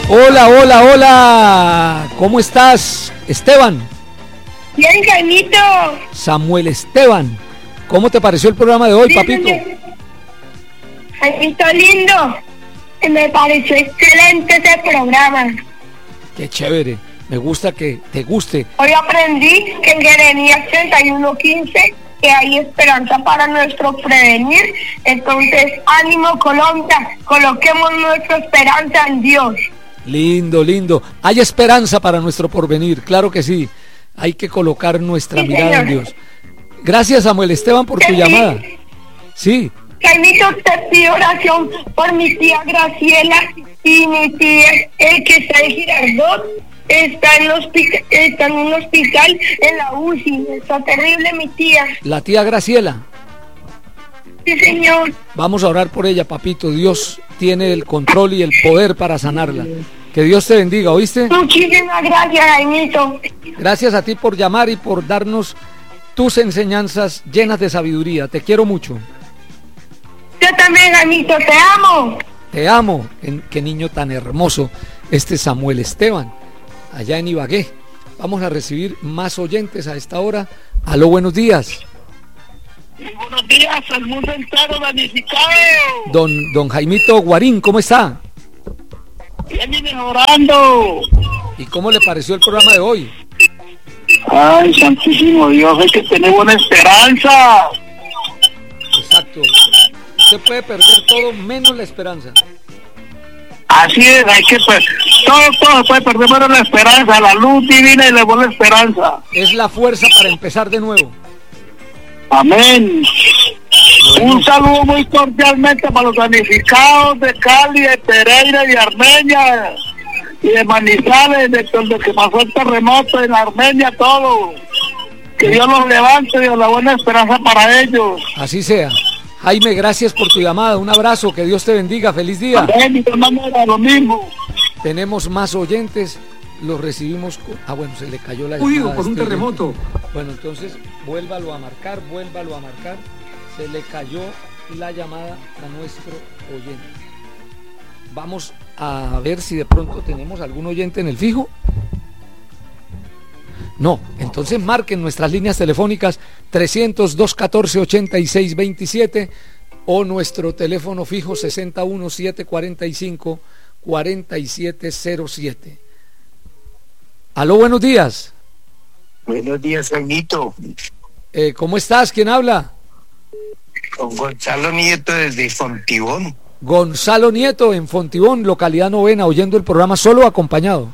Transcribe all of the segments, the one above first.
Hola, hola, hola. ¿Cómo estás, Esteban? Bien, Jaimito. Samuel Esteban. ¿Cómo te pareció el programa de hoy, papito? Jaimito lindo. Me pareció excelente ese programa. Qué chévere. Me gusta que te guste. Hoy aprendí que en Jeremías 31:15 que hay esperanza para nuestro prevenir. Entonces, ánimo, Colombia. Coloquemos nuestra esperanza en Dios. Lindo, lindo. Hay esperanza para nuestro porvenir, claro que sí. Hay que colocar nuestra mirada en Dios. Gracias, Samuel Esteban, por tu llamada. Sí. Jaimito, te pido oración por mi tía Graciela y mi tía, que está en Girardot. Está en un hospital en la UCI. Está terrible mi tía. La tía Graciela. Sí, señor. Vamos a orar por ella, papito. Dios tiene el control y el poder para sanarla. Que Dios te bendiga, ¿oíste? Muchísimas gracias, Jaimito. Gracias a ti por llamar y por darnos tus enseñanzas llenas de sabiduría. Te quiero mucho. Yo también, Jaimito, te amo. Te amo. Qué niño tan hermoso. Este Samuel Esteban, allá en Ibagué. Vamos a recibir más oyentes a esta hora. Aló, buenos días. Buenos días al mundo entero damnificado. Don Jaimito Guarín, ¿cómo está? Bien y mejorando. ¿Y cómo le pareció el programa de hoy? Ay, santísimo Dios, es que tiene buena esperanza. Exacto. Usted puede perder todo menos la esperanza. Así es, hay que todo puede perder menos la esperanza, la luz divina y la buena esperanza. Es la fuerza para empezar de nuevo. Amén. Bueno. Un saludo muy cordialmente para los damnificados de Cali, de Pereira, de Armenia y de Manizales, de donde que pasó el terremoto en Armenia, todo. Que Dios los levante y la buena esperanza para ellos. Así sea. Jaime, gracias por tu llamada. Un abrazo, que Dios te bendiga. Feliz día. Amén, y de manera lo mismo. Tenemos más oyentes. Los recibimos bueno, se le cayó la llamada por un terremoto. Bueno, entonces vuélvalo a marcar. Se le cayó la llamada a nuestro oyente. Vamos a ver si de pronto tenemos algún oyente en el fijo. No, entonces marquen nuestras líneas telefónicas 300-214-8627 o nuestro teléfono fijo 61-745-4707. Aló, buenos días. Buenos días, Jaimito. ¿Cómo estás? ¿Quién habla? Con Gonzalo Nieto desde Fontibón. Gonzalo Nieto en Fontibón, localidad Novena, oyendo el programa solo o acompañado.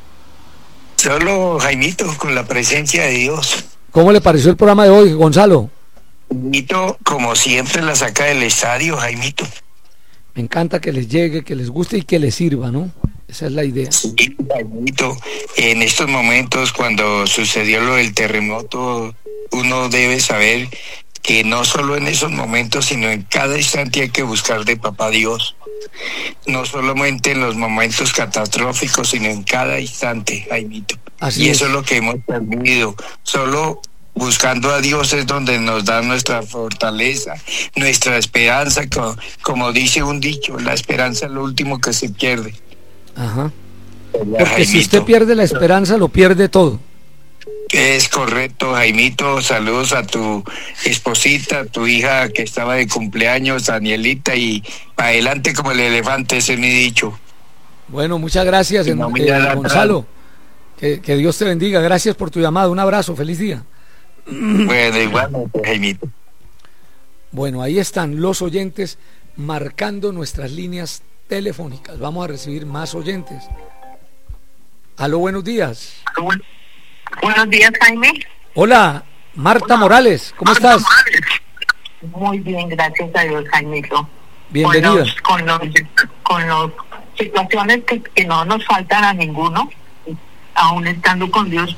Solo, Jaimito, con la presencia de Dios. ¿Cómo le pareció el programa de hoy, Gonzalo? Jaimito, como siempre, la saca del estadio, Jaimito. Me encanta que les llegue, que les guste y que les sirva, ¿no? Esa es la idea. Sí, Jaimito, en estos momentos, cuando sucedió lo del terremoto, uno debe saber que no solo en esos momentos, sino en cada instante hay que buscar de papá Dios. No solamente en los momentos catastróficos, sino en cada instante, Jaimito. Así y es. eso es lo que hemos perdido. Solo buscando a Dios es donde nos da nuestra fortaleza, nuestra esperanza, como dice un dicho, la esperanza es lo último que se pierde. Ajá. ¿Verdad, Porque si Jaimito? usted pierde la esperanza, lo pierde todo. Es correcto, Jaimito. Saludos a tu esposita, a tu hija que estaba de cumpleaños, Danielita, y para adelante como el elefante, ese es mi dicho. Bueno, muchas gracias, No, mira, Gonzalo. Que Dios te bendiga. Gracias por tu llamada. Un abrazo. Feliz día. Bueno, igualmente, Jaimito. Bueno, ahí están los oyentes marcando nuestras líneas telefónicas. Vamos a recibir más oyentes. Aló, buenos días. Buenos días, Jaime. Hola, Marta Morales. ¿Cómo estás? Muy bien, gracias a Dios, Jaimito. Bienvenida. Con las situaciones que no nos faltan a ninguno, aún estando con Dios,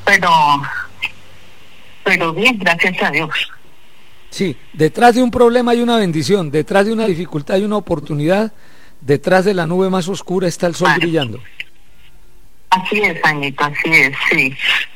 pero bien, gracias a Dios. Sí, detrás de un problema hay una bendición, detrás de una dificultad hay una oportunidad, detrás de la nube más oscura está el sol brillando. Así es, Jaimito, así es, sí.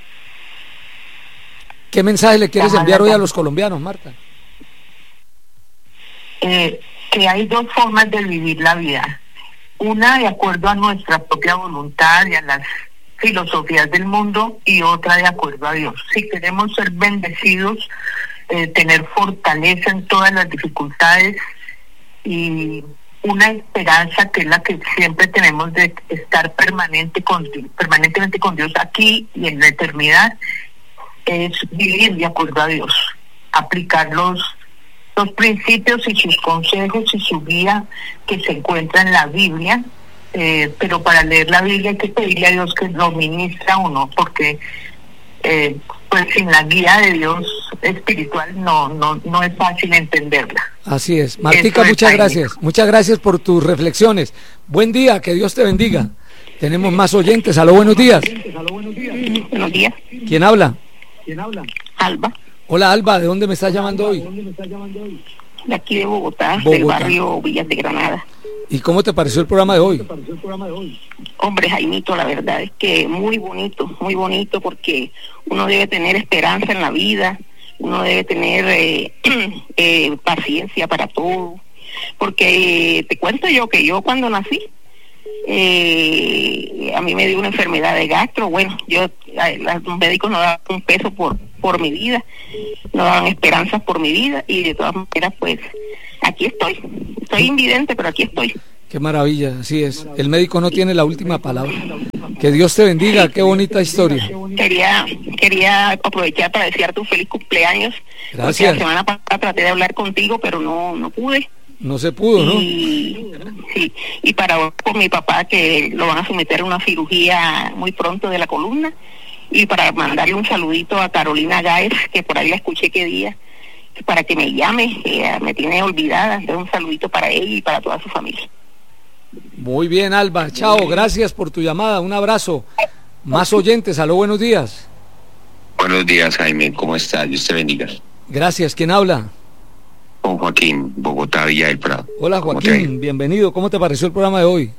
¿Qué mensaje le quieres enviar hoy a los colombianos, Marta? Que hay dos formas de vivir la vida. una de acuerdo a nuestra propia voluntad y a las filosofías del mundo, y otra de acuerdo a Dios. Si queremos ser bendecidos, tener fortaleza en todas las dificultades y una esperanza que es la que siempre tenemos de estar permanentemente con Dios aquí y en la eternidad, es vivir de acuerdo a Dios, aplicar los principios y sus consejos y su guía que se encuentra en la Biblia, pero para leer la Biblia hay que pedirle a Dios que lo ministre a uno, porque pues sin la guía de Dios espiritual no es fácil entenderla. Así es. Martica, muchas gracias por tus reflexiones. Buen día, que Dios te bendiga. Tenemos más oyentes. Aló, buenos días. Buenos días. ¿Quién habla? Alba, Hola, Alba, ¿de dónde me estás llamando hoy? de aquí de Bogotá, del barrio Villas de Granada. ¿Y cómo te pareció el programa de hoy? Hombre, Jaimito, la verdad es que muy bonito, porque uno debe tener esperanza en la vida, uno debe tener paciencia para todo, porque te cuento yo que yo cuando nací, a mí me dio una enfermedad de gastro. Bueno, los médicos no daban un peso por mi vida, no daban esperanzas por mi vida, y de todas maneras pues aquí estoy invidente, pero aquí estoy. Qué maravilla, así es. El médico no tiene la última palabra. Que Dios te bendiga, qué bonita historia. Quería aprovechar para desearte un feliz cumpleaños. Gracias. La semana pasada traté de hablar contigo, pero no pude. No se pudo, ¿no? Sí, y para con mi papá, que lo van a someter a una cirugía muy pronto de la columna, y para mandarle un saludito a Carolina Gáez, que por ahí la escuché qué día, para que me llame, que me tiene olvidada. Entonces un saludito para ella y para toda su familia. Muy bien, Alba. Chao, gracias por tu llamada. Un abrazo. Más oyentes. Aló, buenos días. Buenos días, Jaime, ¿cómo estás? Dios te bendiga. Gracias. ¿Quién habla? Con Joaquín, Bogotá, Villa del Prado. Hola, Joaquín, bienvenido. ¿Cómo te pareció el programa de hoy?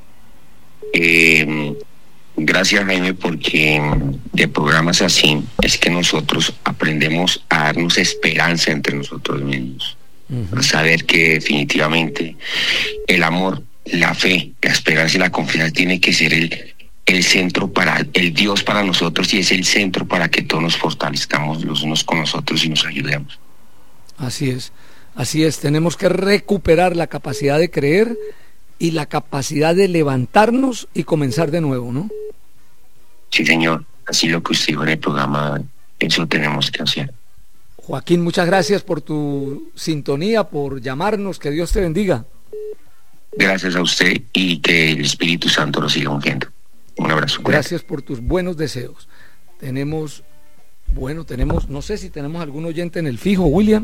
Gracias, Jaime, porque de programas así es que nosotros aprendemos a darnos esperanza entre nosotros mismos. A saber que definitivamente el amor, la fe, la esperanza y la confianza tiene que ser el centro para el Dios para nosotros, y es el centro para que todos nos fortalezcamos los unos con los otros y nos ayudemos. Así es, tenemos que recuperar la capacidad de creer y la capacidad de levantarnos y comenzar de nuevo, ¿no? Sí, señor, así lo que usted dijo en el programa, eso tenemos que hacer. Joaquín, muchas gracias por tu sintonía, por llamarnos, que Dios te bendiga. Gracias a usted y que el Espíritu Santo lo siga ungiendo. Un abrazo. Gracias por tus buenos deseos. Tenemos, no sé si tenemos algún oyente en el fijo, William.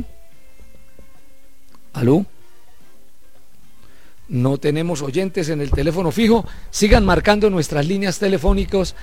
¿Aló? No tenemos oyentes en el teléfono fijo. Sigan marcando nuestras líneas telefónicas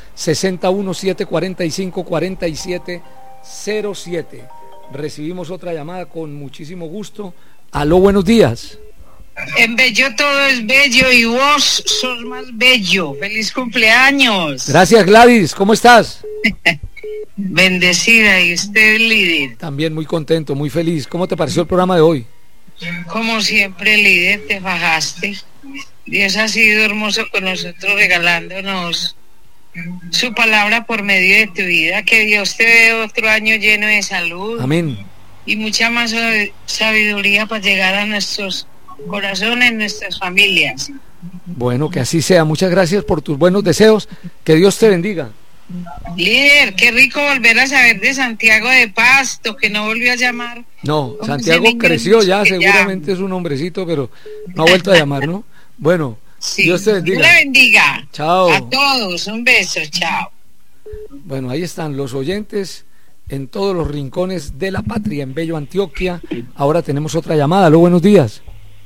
617454707. Recibimos otra llamada con muchísimo gusto. Aló, buenos días. En Bello todo es bello y vos sos más bello. ¡Feliz cumpleaños! Gracias, Gladys. ¿Cómo estás? Bendecida. ¿Y usted, líder? También muy contento, muy feliz. ¿Cómo te pareció el programa de hoy? Como siempre, líder, te fajaste. Dios ha sido hermoso con nosotros, regalándonos su palabra por medio de tu vida. Que Dios te dé otro año lleno de salud. Amén. Y mucha más sabiduría para llegar a nuestros corazones, nuestras familias. Bueno, que así sea. Muchas gracias por tus buenos deseos. Que Dios te bendiga. Líder, qué rico volver a saber de Santiago de Pasto, que no volvió a llamar. No, Santiago creció ya, seguramente es un hombrecito, pero no ha vuelto a llamar, ¿no? Bueno, sí. Dios te bendiga. Dios le bendiga. Chao. A todos, un beso, chao. Bueno, ahí están los oyentes en todos los rincones de la patria, en Bello, Antioquia. Ahora tenemos otra llamada. Aló, buenos días.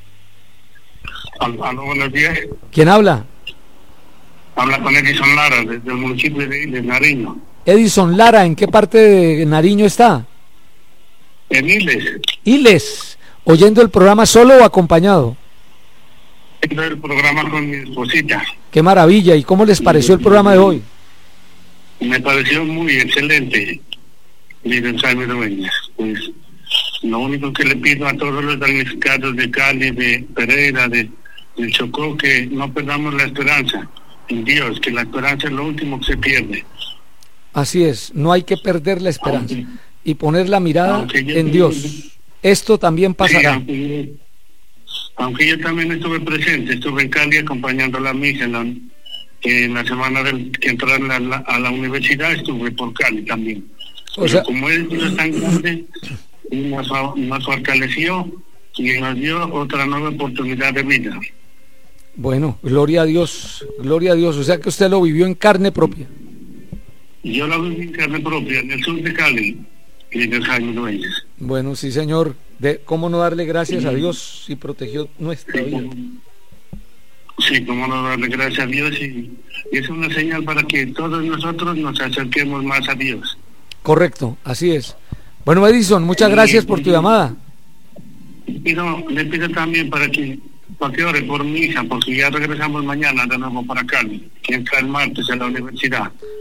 Aló, buenos días. ¿Quién habla? Habla con Edison Lara, desde el municipio de Nariño. Edison Lara, ¿en qué parte de Nariño está? En Iles. Iles, oyendo el programa solo o acompañado. Viendo el programa con mi esposita. Qué maravilla. ¿Y cómo les pareció el programa de hoy? Me pareció muy excelente, líder Jaime Dueñas. Pues lo único que le pido a todos los damnificados de Cali, de Pereira, de el Chocó, que no perdamos la esperanza en Dios, que la esperanza es lo último que se pierde. Así es, no hay que perder la esperanza y poner la mirada en Dios. Esto también pasará. Sí, aunque yo también estuve presente, estuve en Cali acompañando la misa en la semana que entraron a la universidad, estuve por Cali también. O sea, como él es tan grande, nos fortaleció y nos dio otra nueva oportunidad de vida. bueno, gloria a Dios, o sea que usted lo vivió en carne propia. Yo la viví en carne propia, en el sur de Cali, y en el Jaime Dueñas. Bueno, sí señor, ¿cómo no darle gracias a Dios si protegió nuestra vida? Sí, cómo no darle gracias a Dios, y es una señal para que todos nosotros nos acerquemos más a Dios. Correcto, así es. Bueno, Edison, muchas gracias por tu llamada. Le pido también para que ore por mi hija, porque ya regresamos mañana de nuevo para Cali, que entra el martes a la universidad.